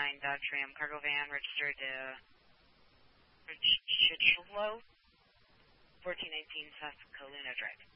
Dodge Ram cargo van registered Richlow, 1419 South Kaluna Drive.